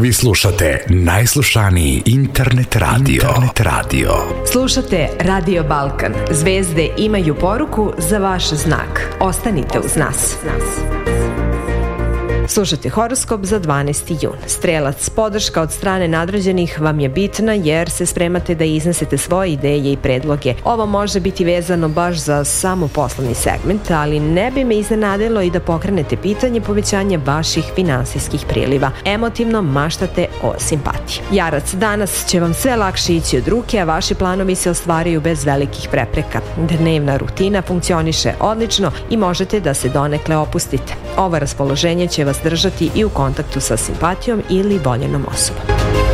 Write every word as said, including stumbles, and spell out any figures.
Vi slušate najslušaniji internet radio. Internet radio. Slušate Radio Balkan. Zvezde imaju poruku za vaš znak. Ostanite uz nas. Slušajte horoskop za dvanaesti jun. Strelac, podrška od strane nadređenih vam je bitna jer se spremate da iznesete svoje ideje i predloge. Ovo može biti vezano baš za samo poslovni segment, ali ne bi me iznenadilo i da pokrenete pitanje povećanja vaših finansijskih priliva. Emotivno maštate o simpatiji. Jarac, danas će vam sve lakše ići od ruke, a vaši planovi se ostvaraju bez velikih prepreka. Dnevna rutina funkcioniše odlično i možete da se donekle opustite. Ovo raspoloženje će vas držati i u kontaktu sa simpatijom ili voljenom osobom.